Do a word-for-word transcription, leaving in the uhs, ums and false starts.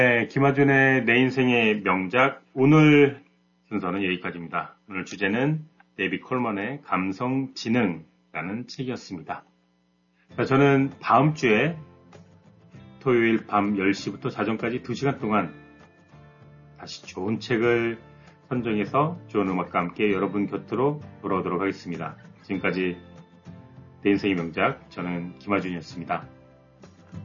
네, 김하준의 내 인생의 명작 오늘 순서는 여기까지입니다. 오늘 주제는 데이빗 콜먼의 감성지능이라는 책이었습니다. 자, 저는 다음 주에 토요일 밤 열 시부터 자정까지 두 시간 동안 다시 좋은 책을 선정해서 좋은 음악과 함께 여러분 곁으로 돌아오도록 하겠습니다. 지금까지 내 인생의 명작 저는 김하준이었습니다.